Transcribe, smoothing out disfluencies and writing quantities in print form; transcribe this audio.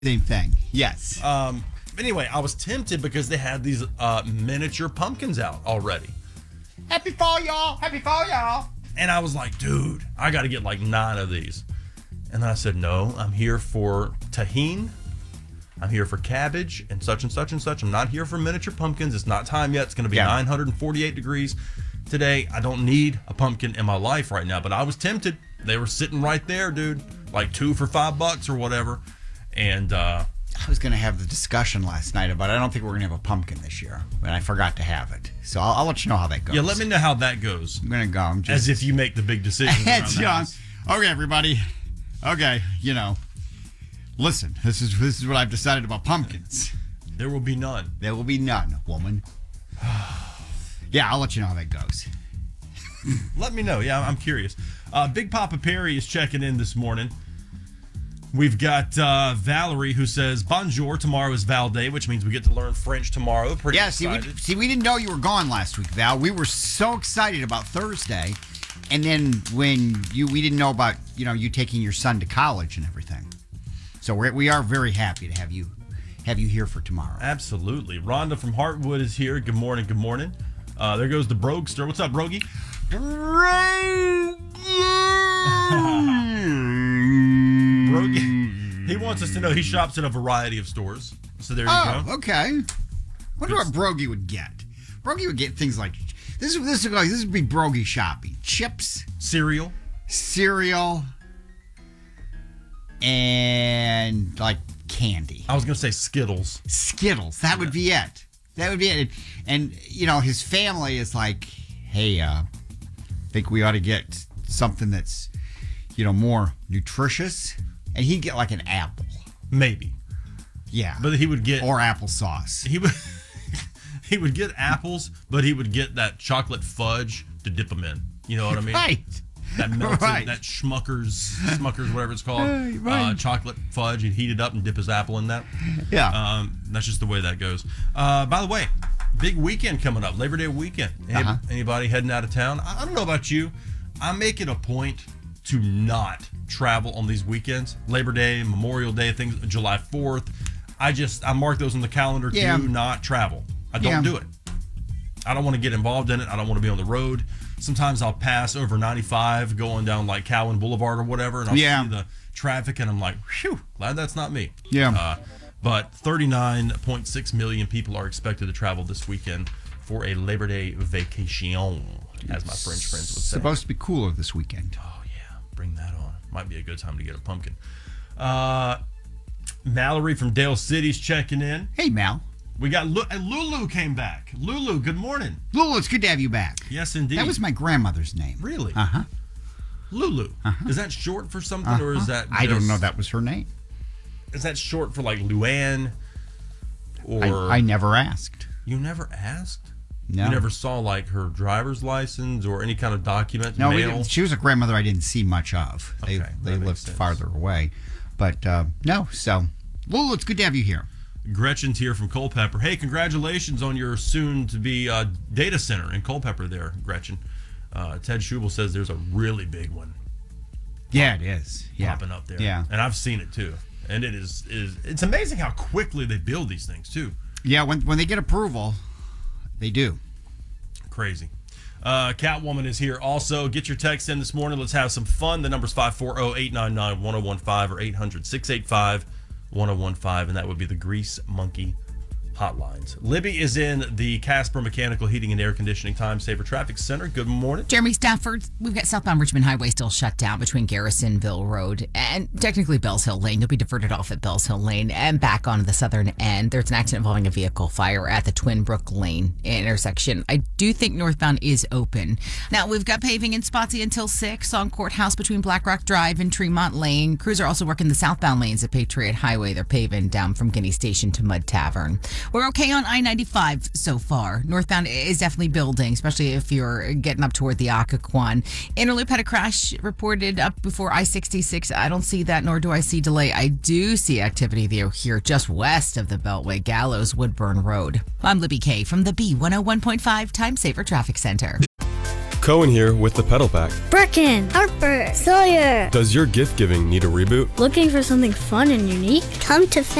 Same thing. Yes. Anyway, I was tempted because they had these miniature pumpkins out already. Happy fall, y'all. Happy fall, y'all. And I was like, dude, I got to get like 9 of these. And then I said, no, I'm here for tahini. I'm here for cabbage and such and such and such. I'm not here for miniature pumpkins. It's not time yet. It's going to be 948 degrees today. I don't need a pumpkin in my life right now. But I was tempted. They were sitting right there, dude. Like 2 for $5 or whatever. And I was going to have the discussion last night about I don't think we're going to have a pumpkin this year. And I forgot to have it. So I'll let you know how that goes. yeah, let me know how that goes. I'm going to go. As if you make the big decisions around the house. Okay, everybody. Okay, listen, this is what I've decided about pumpkins. There will be none. There will be none, woman. Yeah, I'll let you know how that goes. Let me know. Yeah, I'm curious. Big Papa Perry is checking in this morning. We've got Valerie who says, bonjour, tomorrow is Val Day, which means we get to learn French tomorrow. Pretty excited. We didn't know you were gone last week, Val. We were so excited about Thursday. And then when we didn't know about, you taking your son to college and everything. So we are very happy to have you here for tomorrow. Absolutely. Rhonda from Heartwood is here. Good morning. Good morning. There goes the Brogster. What's up, Brogy? Brogy. He wants us to know he shops at a variety of stores. So there you go. Oh, okay. Wonder what Brogy would get. Brogy would get things like this would be Brogy shopping. Chips, cereal, and like candy. I was gonna say Skittles. That would be it. And his family is like, hey, think we ought to get something that's, more nutritious. And he'd get like an apple. Maybe. Yeah. But he would get... Or applesauce. He would get apples, but he would get that chocolate fudge to dip them in. You know what I mean? Right. That melted, that Schmuckers, whatever it's called. Right. Chocolate fudge. He'd heat it up and dip his apple in that. Yeah. That's just the way that goes. By the way, big weekend coming up. Labor Day weekend. Anybody heading out of town? I don't know about you. I make it a point to not travel on these weekends. Labor Day, Memorial Day, things, July 4th. I mark those on the calendar to not travel. I don't do it. I don't want to get involved in it. I don't want to be on the road. Sometimes I'll pass over 95 going down like Cowan Boulevard or whatever, and I'll see the traffic, and I'm like, whew, glad that's not me. Yeah. But 39.6 million people are expected to travel this weekend for a Labor Day vacation, as my French friends would say. Supposed to be cooler this weekend. Oh, yeah. Bring that on. Might be a good time to get a pumpkin. Mallory from Dale City's checking in. Hey, Mal. We got Lulu came back. Lulu, good morning. Lulu, it's good to have you back. Yes, indeed. That was my grandmother's name. Really? Uh-huh. Lulu. Uh-huh. Is that short for something, or is that I don't know. That was her name. Is that short for like Luann? Or I never asked. You never asked? No. You never saw like her driver's license or any kind of document? No, mail? she was a grandmother I didn't see much of. They lived farther away. But no, so Lulu, it's good to have you here. Gretchen's here from Culpeper. Hey, congratulations on your soon-to-be data center in Culpeper there, Gretchen. Ted Schubel says there's a really big one. Yeah, it is. Popping up there. Yeah. And I've seen it, too. And it's amazing how quickly they build these things, too. Yeah, when they get approval, they do. Crazy. Catwoman is here also. Get your text in this morning. Let's have some fun. The number's 540-899-1015 or 800-685-1015, and that would be the Grease Monkey hotlines. Libby is in the Casper Mechanical Heating and Air Conditioning Time Saver Traffic Center. Good morning. Jeremy Stafford, we've got southbound Richmond Highway still shut down between Garrisonville Road and technically Bells Hill Lane. You'll be diverted off at Bells Hill Lane and back onto the southern end. There's an accident involving a vehicle fire at the Twin Brook Lane intersection. I do think northbound is open. Now, we've got paving in Spotsy until 6 on Courthouse between Black Rock Drive and Tremont Lane. Crews are also working the southbound lanes at Patriot Highway. They're paving down from Guinea Station to Mud Tavern. We're okay on I-95 so far. Northbound is definitely building, especially if you're getting up toward the Occoquan. Interloop had a crash reported up before I-66. I don't see that, nor do I see delay. I do see activity there here just west of the Beltway, Gallows, Woodburn Road. I'm Libby Kay from the B101.5 Time Saver Traffic Center. Cohen here with the Pedal Pack. Brecken, Harper, Sawyer. Does your gift giving need a reboot? Looking for something fun and unique? Come to